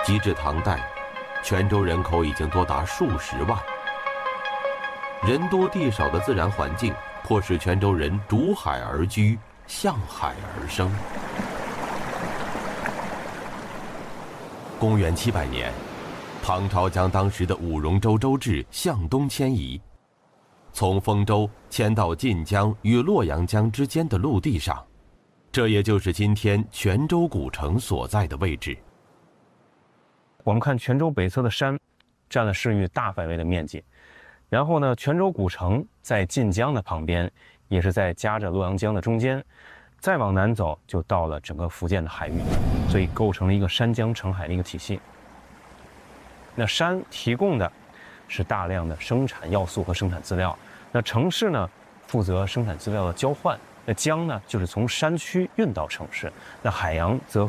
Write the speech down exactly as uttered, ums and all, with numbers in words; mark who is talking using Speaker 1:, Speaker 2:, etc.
Speaker 1: 及至唐代，泉州人口已经多达数十万。人多地少的自然环境，迫使泉州人逐海而居，向海而生。公元七百年，唐朝将当时的五戎州州治向东迁移，从丰州迁到晋江与洛阳江之间的陆地上，这也就是今天泉州古城所在的位置。
Speaker 2: 我们看泉州北侧的山，占了市域大范围的面积。然后呢，泉州古城在晋江的旁边，也是在夹着洛阳江的中间。再往南走，就到了整个福建的海域，所以构成了一个山江成海的一个体系。那山提供的是大量的生产要素和生产资料，那城市呢负责生产资料的交换，那江呢就是从山区运到城市，那海洋则